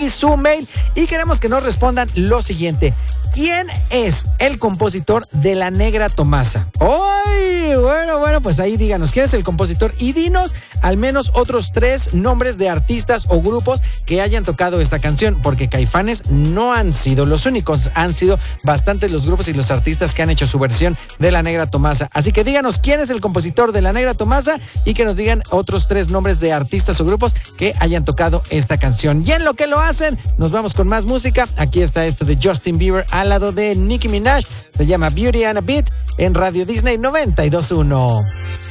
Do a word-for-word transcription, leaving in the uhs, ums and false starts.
y su mail. Y queremos que nos respondan lo siguiente. ¿Quién es el compositor de La Negra Tomasa? ¡Ay! Bueno, bueno, pues ahí díganos quién es el compositor y dinos al menos otros tres nombres de artistas o grupos que hayan tocado esta canción, porque Caifanes no han sido los únicos, han sido bastantes los grupos y los artistas que han hecho su versión de La Negra Tomasa. Así que díganos quién es el compositor de La Negra Tomasa y que nos digan otros tres nombres de artistas o grupos que hayan tocado esta canción. Y en lo que lo hacen, nos vamos con más música. Aquí está esto de Justin Bieber al lado de Nicki Minaj. Se llama Beauty and a Beat en Radio Disney noventa y dos punto uno.